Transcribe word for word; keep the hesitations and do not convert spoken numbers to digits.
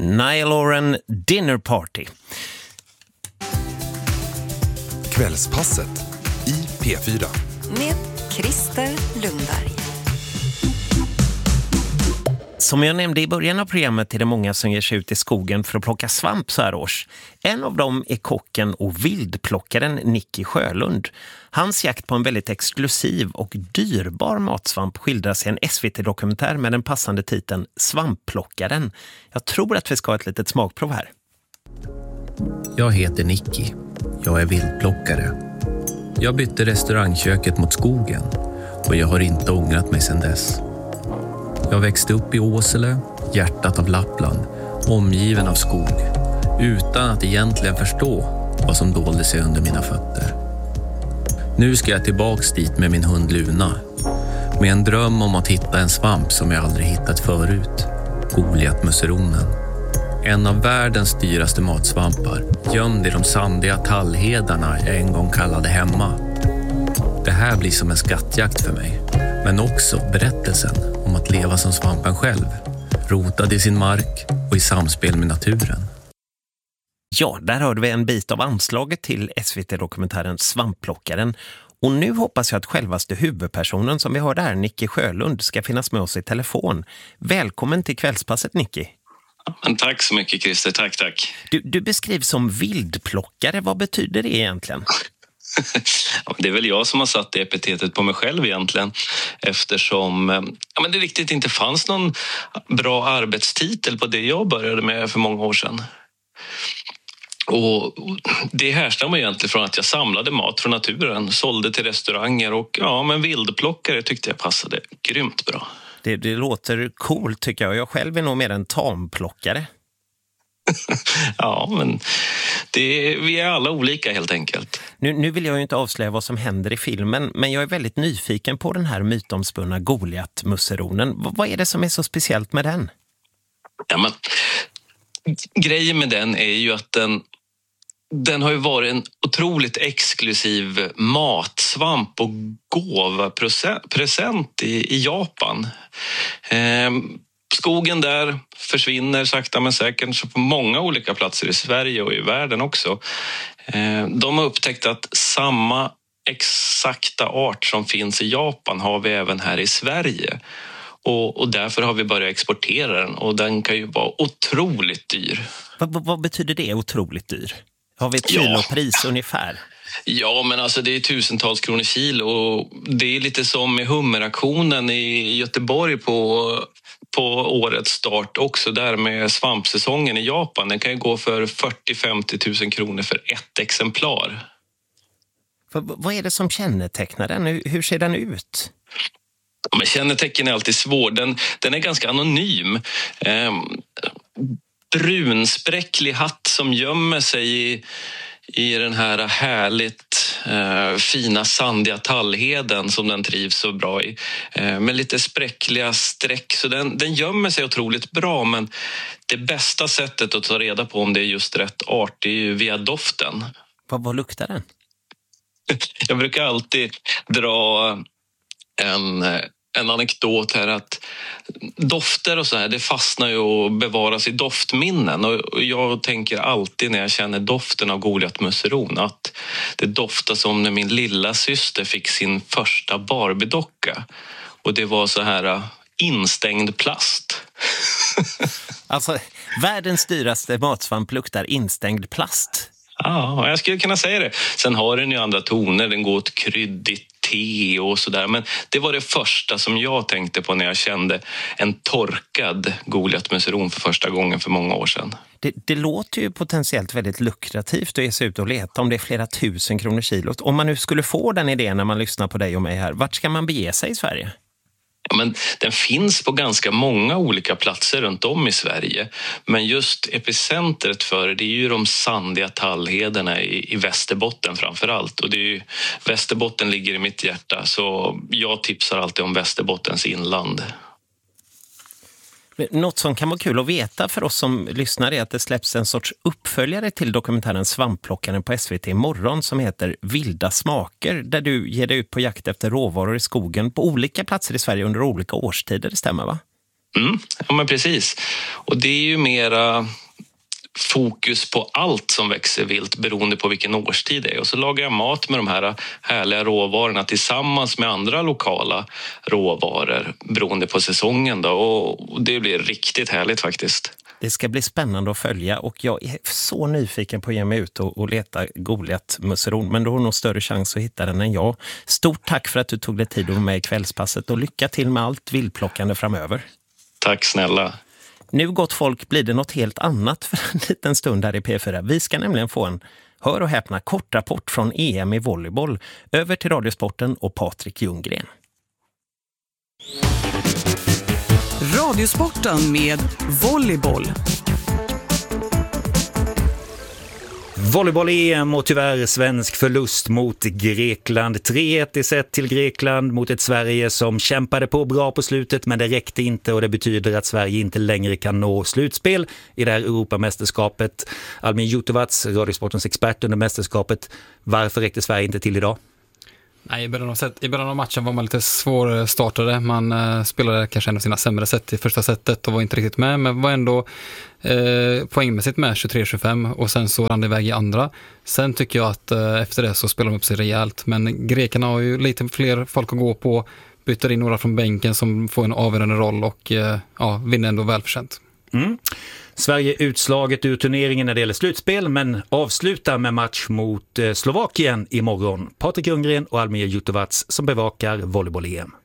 Niall Horan, Dinner Party. Kvällspasset i P fyra. Med Christer Lundberg. Som jag nämnde i början av programmet är det många som ger sig ut i skogen för att plocka svamp så här års. En av dem är kocken och vildplockaren Nicky Sjölund. Hans jakt på en väldigt exklusiv och dyrbar matsvamp skildras i en S V T-dokumentär med den passande titeln Svampplockaren. Jag tror att vi ska ha ett litet smakprov här. Jag heter Nicky. Jag är vildplockare. Jag bytte restaurangköket mot skogen och jag har inte ångrat mig sedan dess. Jag växte upp i Åsele, hjärtat av Lappland, omgiven av skog, utan att egentligen förstå vad som dolde sig under mina fötter. Nu ska jag tillbaks dit med min hund Luna, med en dröm om att hitta en svamp som jag aldrig hittat förut, Goliatmusseronen. En av världens dyraste matsvampar, gömd i de sandiga tallhedarna jag en gång kallade hemma. Det här blir som en skattjakt för mig, men också berättelsen om att leva som svampen själv, rotad i sin mark och i samspel med naturen. Ja, där hörde vi en bit av anslaget till S V T-dokumentären Svampplockaren. Och nu hoppas jag att självaste huvudpersonen som vi hörde här, Nicky Sjölund, ska finnas med oss i telefon. Välkommen till Kvällspasset, Nicky. Men tack så mycket, Christer. Tack, tack. Du, du beskrivs som vildplockare. Vad betyder det egentligen? Det är väl jag som har satt det epitetet på mig själv egentligen, eftersom ja, men det riktigt inte fanns någon bra arbetstitel på det jag började med för många år sedan. Och det härstammar egentligen från att jag samlade mat från naturen, sålde till restauranger och ja, men vildplockare tyckte jag passade grymt bra. Det, det låter coolt tycker jag. Jag själv är nog mer en tamplockare. Ja, men det, vi är alla olika helt enkelt. Nu, nu vill jag ju inte avslöja vad som händer i filmen, men jag är väldigt nyfiken på den här mytomspunna Goliatmusseronen. V- vad är det som är så speciellt med den? Ja, men grejen med den är ju att den, den har ju varit en otroligt exklusiv matsvamp och gåva present i, i Japan. Ehm, Skogen där försvinner sakta men säkert på många olika platser i Sverige och i världen också. De har upptäckt att samma exakta art som finns i Japan har vi även här i Sverige. Och, och därför har vi börjat exportera den och den kan ju vara otroligt dyr. Vad, vad betyder det otroligt dyr? Har vi ett kilopris ja. ungefär? Ja, men alltså det är tusentals kronor kilo och det är lite som med hummeraktionen i Göteborg på... på årets start också där med svampsäsongen i Japan. Den kan ju gå för fyrtio till femtio tusen kronor för ett exemplar. För, vad är det som kännetecknar den? Hur, hur ser den ut? Men kännetecken är alltid svår. Den, den är ganska anonym. Eh, brunspräcklig hatt som gömmer sig i, i den här härligt eh, fina sandiga tallheden som den trivs så bra i. Eh, med lite spräckliga streck. Så den, den gömmer sig otroligt bra, men det bästa sättet att ta reda på om det är just rätt art är ju via doften. Vad, vad luktar den? Jag brukar alltid dra en... En anekdot här att dofter och så här, det fastnar ju och bevaras i doftminnen. Och jag tänker alltid när jag känner doften av Goliatmusseron att det doftar som när min lilla syster fick sin första Barbie-docka. Och det var så här instängd plast. Alltså, världens dyraste matsvamp luktar instängd plast. Ja, jag skulle kunna säga det. Sen har den ju andra toner, den går åt kryddigt te och sådär. Men det var det första som jag tänkte på när jag kände en torkad Goliatmusseron för första gången för många år sedan. Det, det låter ju potentiellt väldigt lukrativt att ge sig ut och leta om det är flera tusen kronor kilot. Om man nu skulle få den idén när man lyssnar på dig och mig här, vart ska man bege sig i Sverige? Ja, men den finns på ganska många olika platser runt om i Sverige. Men just epicentret för det är ju de sandiga tallhedarna i, i Västerbotten framför allt. Och det är ju, Västerbotten ligger i mitt hjärta, så jag tipsar alltid om Västerbottens inland. Något som kan vara kul att veta för oss som lyssnar är att det släpps en sorts uppföljare till dokumentären Svampplockaren på S V T imorgon som heter Vilda smaker, där du ger dig ut på jakt efter råvaror i skogen på olika platser i Sverige under olika årstider, det stämmer va? Mm, ja men precis. Och det är ju mera fokus på allt som växer vilt beroende på vilken årstid det är. Och så lagar jag mat med de här härliga råvarorna tillsammans med andra lokala råvaror beroende på säsongen då. Och det blir riktigt härligt faktiskt. Det ska bli spännande att följa och jag är så nyfiken på att ge mig ut och, och leta Goliat-musseron, men du har nog större chans att hitta den än jag. Stort tack för att du tog dig tid att vara med i Kvällspasset och lycka till med allt vildplockande framöver. Tack snälla. Nu gott folk blir det något helt annat för en liten stund här i P fyra. Vi ska nämligen få en, hör och häpna, kort rapport från E M i volleyboll. Över till Radiosporten och Patrik Ljunggren. Radiosporten med volleyboll. Volleyboll-E M och tyvärr svensk förlust mot Grekland. tre ett i set till Grekland mot ett Sverige som kämpade på bra på slutet, men det räckte inte och det betyder att Sverige inte längre kan nå slutspel i det här Europamästerskapet. Almin Jutovac, Radiosportens expert under mästerskapet. Varför räckte Sverige inte till idag? Nej, i början av, set, i början av matchen var man lite svårstartade. Man eh, spelade kanske en av sina sämre set i första setet och var inte riktigt med, men var ändå eh, poängmässigt med tjugotre tjugofem och sen så rann det iväg i andra. Sen tycker jag att eh, efter det så spelar de upp sig rejält, men grekerna har ju lite fler folk att gå på, byter in några från bänken som får en avgörande roll och eh, ja, vinner ändå välförtjänt. Mm. Sverige utslaget ur turneringen när det gäller slutspel, men avslutar med match mot Slovakien imorgon. Patrik Ljunggren och Almir Jutovac som bevakar volleyboll-E M.